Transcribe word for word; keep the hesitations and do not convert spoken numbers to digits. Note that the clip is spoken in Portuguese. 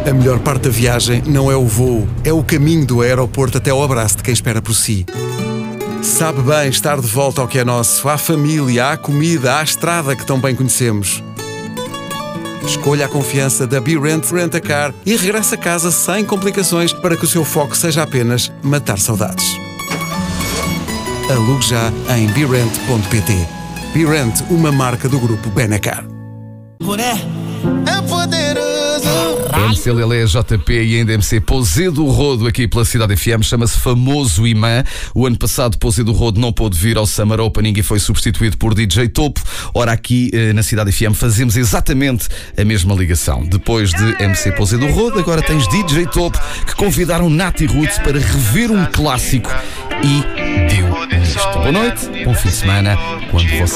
A melhor parte da viagem não é o voo, é o caminho do aeroporto até ao abraço de quem espera por si. Sabe bem estar de volta ao que é nosso, à família, à comida, à estrada que tão bem conhecemos. Escolha a confiança da BeRent Rent-A-Car e regresse a casa sem complicações para que o seu foco seja apenas matar saudades. Alugue já em berent ponto pt. BeRent, uma marca do grupo Benacar. É poderoso. M C Lelé, J P e ainda M C Posé do Rodo aqui pela Cidade F M, chama-se Famoso Imã. O ano passado Posé do Rodo não pôde vir ao Summer Opening e foi substituído por D J Topo. Ora, aqui na Cidade F M fazemos exatamente a mesma ligação. Depois de M C Posé do Rodo, agora tens D J Topo, que convidaram Nati Roots para rever um clássico e deu isto. Boa noite, bom fim de semana, quando você